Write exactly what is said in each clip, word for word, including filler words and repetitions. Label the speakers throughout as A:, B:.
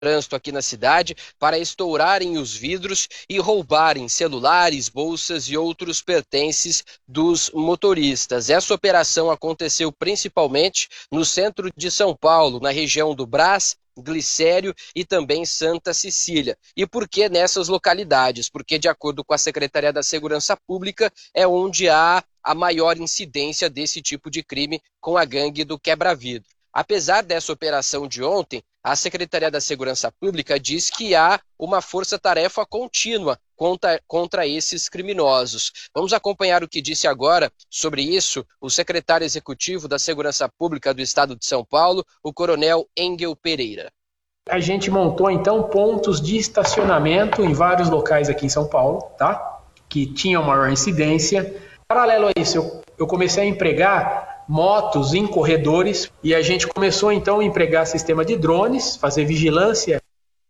A: trânsito aqui na cidade para estourarem os vidros e roubarem celulares, bolsas e outros pertences dos motoristas. Essa operação aconteceu principalmente no centro de São Paulo, na região do Brás, Glicério e também Santa Cecília. E por que nessas localidades? Porque, de acordo com a Secretaria da Segurança Pública, é onde há a maior incidência desse tipo de crime com a gangue do quebra-vidro. Apesar dessa operação de ontem, a Secretaria da Segurança Pública diz que há uma força-tarefa contínua contra, contra esses criminosos. Vamos acompanhar o que disse agora sobre isso o secretário executivo da Segurança Pública do Estado de São Paulo, o coronel Engel Pereira.
B: A gente montou então pontos de estacionamento em vários locais aqui em São Paulo, tá? Que tinham maior incidência. Paralelo a isso, eu, eu comecei a empregar motos em corredores e a gente começou então a empregar sistema de drones, fazer vigilância.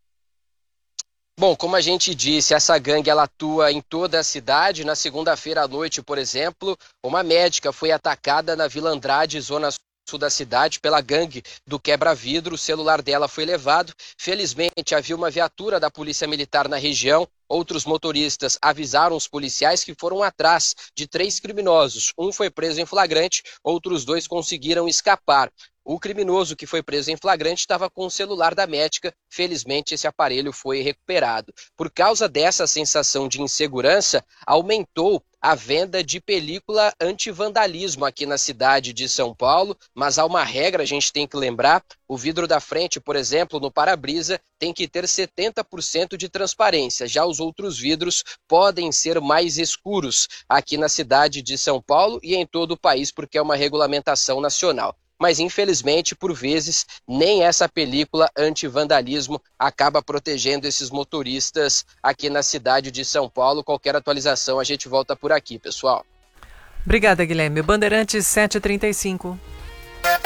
A: Bom, como a gente disse, essa gangue ela atua em toda a cidade. Na segunda-feira à noite, por exemplo, uma médica foi atacada na Vila Andrade, zona sul da cidade, pela gangue do quebra-vidro. O celular dela foi levado. Felizmente, havia uma viatura da Polícia Militar na região. Outros motoristas avisaram os policiais que foram atrás de três criminosos. Um foi preso em flagrante, outros dois conseguiram escapar. O criminoso que foi preso em flagrante estava com o celular da médica. Felizmente, esse aparelho foi recuperado. Por causa dessa sensação de insegurança, aumentou a venda de película anti-vandalismo aqui na cidade de São Paulo, mas há uma regra, a gente tem que lembrar, o vidro da frente, por exemplo, no para-brisa, tem que ter setenta por cento de transparência, já os outros vidros podem ser mais escuros aqui na cidade de São Paulo e em todo o país, porque é uma regulamentação nacional. Mas, infelizmente, por vezes, nem essa película anti-vandalismo acaba protegendo esses motoristas aqui na cidade de São Paulo. Qualquer atualização, a gente volta por aqui, pessoal.
C: Obrigada, Guilherme. Bandeirantes sete e trinta e cinco.